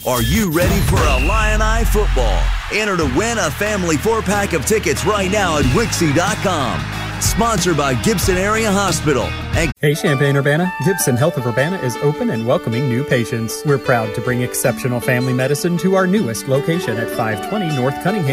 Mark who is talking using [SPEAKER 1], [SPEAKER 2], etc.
[SPEAKER 1] Are you ready for Illini football? Enter to win a family 4-pack of tickets right now at Wixie.com. Sponsored by Gibson Area Hospital.
[SPEAKER 2] Hey Champaign-Urbana, Gibson Health of Urbana is open and welcoming new patients. We're proud to bring exceptional family medicine to our newest location at 520 North Cunningham.